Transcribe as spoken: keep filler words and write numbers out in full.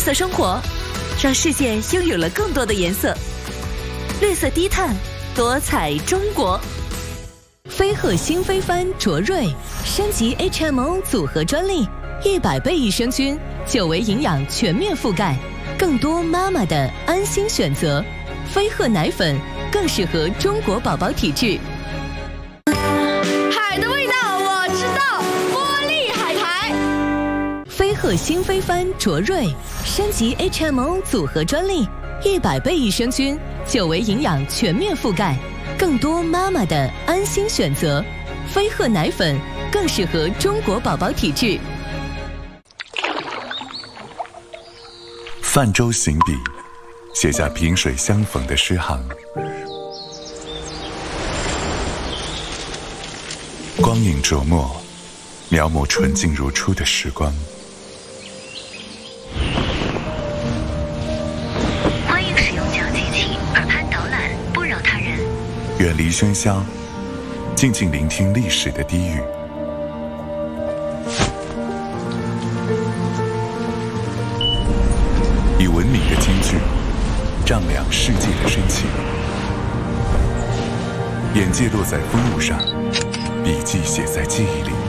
色生活，让世界拥有了更多的颜色。绿色低碳，多彩中国。飞鹤新飞帆卓瑞升级 H M O 组合专利，一百倍益生菌，久维营养全面覆盖，更多妈妈的安心选择。飞鹤奶粉更适合中国宝宝体质。 海的味道我知道，玻璃海苔。 飞鹤新飞帆卓瑞升级 H M O 组合专利，一百倍益生菌，久维营养全面覆盖，更多妈妈的安心选择。飞鹤奶粉更适合中国宝宝体质。 泛舟行笔，写下萍水相逢的诗行。光影琢磨，描摹纯净如初的时光。 欢迎使用讲机器，耳畔导览，不扰他人。 远离喧嚣，静静聆听历史的低语。以文明的金句丈量世界的深情，眼界落在风物上，笔记写在记忆里。